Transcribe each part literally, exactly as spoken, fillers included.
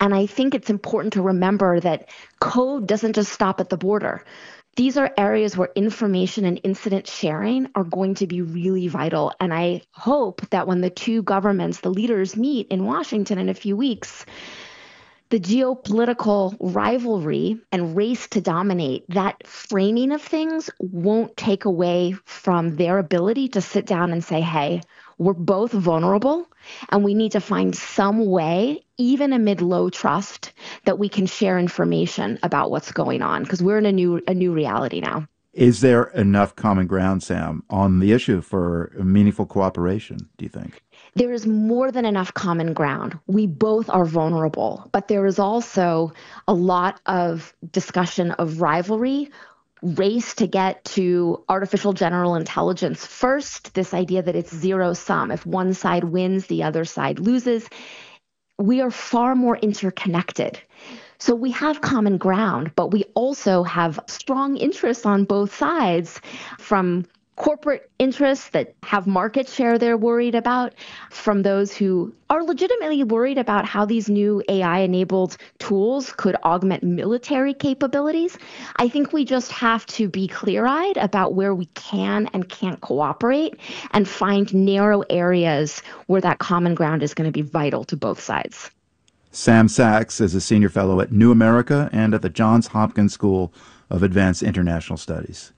And I think it's important to remember that code doesn't just stop at the border. These are areas where information and incident sharing are going to be really vital. And I hope that when the two governments, the leaders, meet in Washington in a few weeks, the geopolitical rivalry and race to dominate, that framing of things won't take away from their ability to sit down and say, hey, we're both vulnerable and we need to find some way, even amid low trust, that we can share information about what's going on, because we're in a new a new reality now. Is there enough common ground, Sam, on the issue for meaningful cooperation, do you think? There is more than enough common ground. We both are vulnerable, but there is also a lot of discussion of rivalry, race to get to artificial general intelligence first, this idea that it's zero sum. If one side wins, the other side loses. We are far more interconnected. So we have common ground, but we also have strong interests on both sides, from corporate interests that have market share they're worried about, from those who are legitimately worried about how these new A I-enabled tools could augment military capabilities. I think we just have to be clear-eyed about where we can and can't cooperate and find narrow areas where that common ground is going to be vital to both sides. Sam Sachs is a senior fellow at New America and at the Johns Hopkins School of Advanced International Studies.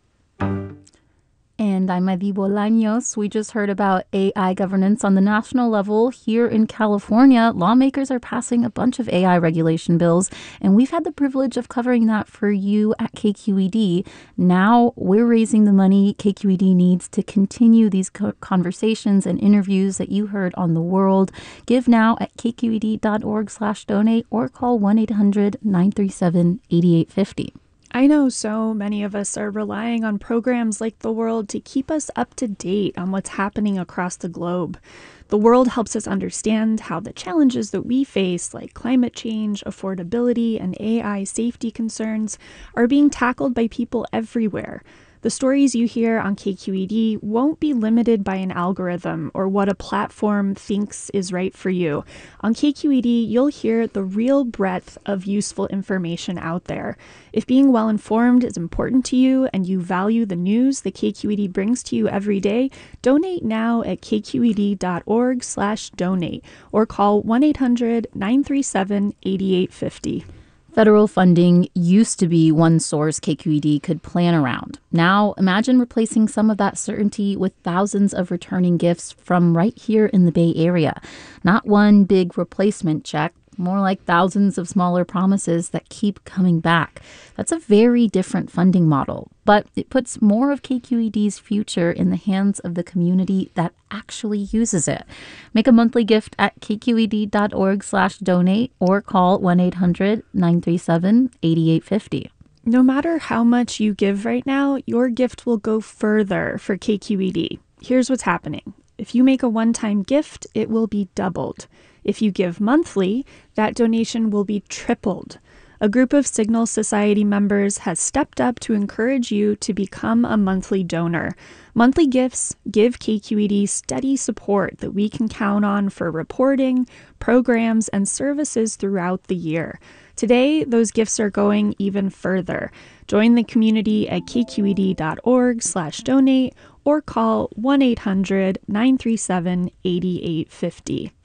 And I'm Adi Bolaños. We just heard about A I governance on the national level. Here in California, lawmakers are passing a bunch of A I regulation bills, and we've had the privilege of covering that for you at K Q E D. Now we're raising the money K Q E D needs to continue these co- conversations and interviews that you heard on The World. Give now at kqed.org slash donate or call one eight hundred nine three seven eight eight five zero. I know so many of us are relying on programs like The World to keep us up to date on what's happening across the globe. The World helps us understand how the challenges that we face, like climate change, affordability, and A I safety concerns, are being tackled by people everywhere. The stories you hear on K Q E D won't be limited by an algorithm or what a platform thinks is right for you. On K Q E D, you'll hear the real breadth of useful information out there. If being well informed is important to you and you value the news that K Q E D brings to you every day, donate now at kqed.org slash donate or call one eight hundred nine three seven eight eight five zero. Federal funding used to be one source K Q E D could plan around. Now, imagine replacing some of that certainty with thousands of returning gifts from right here in the Bay Area. Not one big replacement check, more like thousands of smaller promises that keep coming back. That's a very different funding model, but it puts more of K Q E D's future in the hands of the community that actually uses it. Make a monthly gift at kqed.org slash donate or call one eight hundred nine three seven eight eight five zero. No matter how much you give right now, your gift will go further for K Q E D. Here's what's happening. If you make a one-time gift, it will be doubled. If you give monthly, that donation will be tripled. A group of Signal Society members has stepped up to encourage you to become a monthly donor. Monthly gifts give K Q E D steady support that we can count on for reporting, programs, and services throughout the year. Today, those gifts are going even further. Join the community at kqed.org slash donate or call one eight hundred nine three seven eight eight five zero.